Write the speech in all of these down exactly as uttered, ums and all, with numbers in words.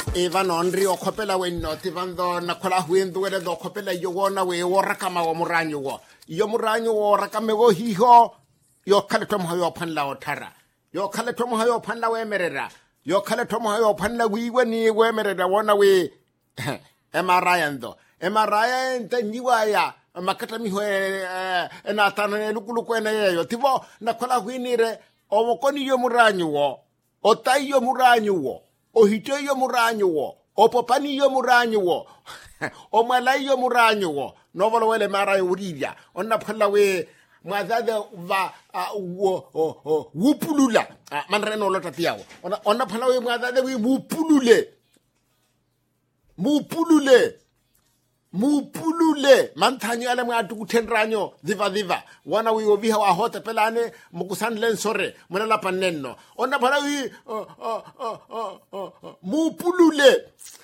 eva nonri o khopela we no tivando na khola huendu we do khopela yo wona we o rakama wa muranyo wo yo muranyo wo rakame go hiho yo khale tom hayo phanla o thara yo khale tom hayo phanla we merera yo khale tom hayo phanla wi we ni we merera wona we emarayando emaraya entanyiwa ya makata mi ho na tana lukuluku ena yeyo tivo na khola huinire o mokoni yo muranyo wo o tai yo muranyo wo o hito yo muranyo wo o popani yo muranyo wo o malai yo muranyo wo no volo wele mara uridia onna phalla we mazade va wo wupulula manreno lota tiawo onna onna phalla we mazade we wupulule mupulule mupulule manthani ale mwa tukuthenranyo diva diva wana wi obiha wa hote pelane mukusan lensore mona la panenno onna phara wi mupulule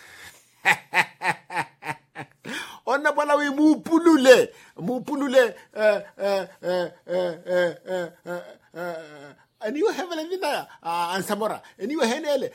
onna phara wi mupulule mupulule eh eh eh eh aniwe hevele vina ansamora aniwe henele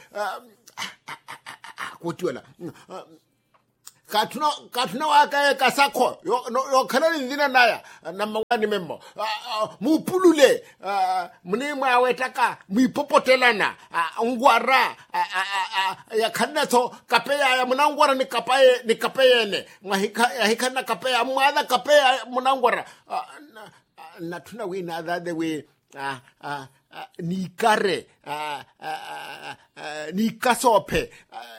kutiwala katuna katuna waka kasakho yo yo khala ndina naya namangani membo mupulule muni mwawetaka muipopotelana ngwara ya khanatho kapeya ya munangwara ni kapaye ni kapeyene ngahika hikana kapeya mwadha kapeya munangwara na tuna we na that we ni kare ni kasope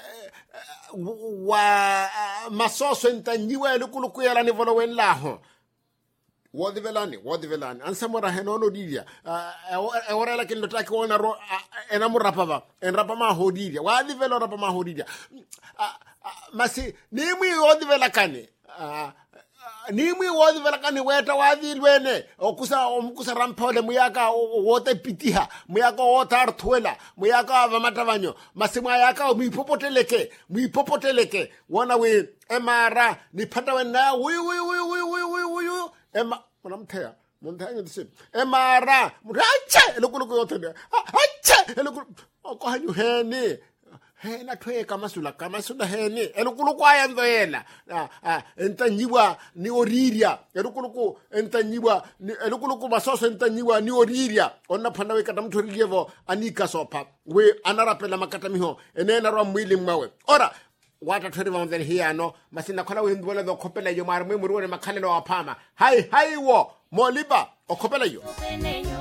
wa masoso entanyiwa lukuluku yala ni volo wenlaho wodi velani wodi velani ansamora henono didia e ora la kin lotaki wona ro enamurapa ba enrapa ma hodidia wadi velo rapa ma hodidia masi nimwi wodi velakani nimwi wodi velakani weta wadi lwene okusa omkusa rampole muyaka wote pitiha muyaka wotar thuela muyaka vamatavanyo masimwa yaka muipopoteleke muipopoteleke wana we emara ni phata wena wi wi wi wi wi wi wi ema monamthea monthanya dise emara murache lokuluku yothene ache lokuluku okohanyu heni hena thwe kamasula kamasula heni elukuluku ayanzo yena entanyiwa ni oriria elukuluku entanyiwa elukuluku masoso entanyiwa ni oriria onna phana we kata mthorilevo anika sopa we anarapela makata miho enena ro mwili mwawe ora wata thori va mvele hiano masina khola we ndwele do khopela yo mar mwe muri makhalelo aphama hai hai wo moliba okhopela yo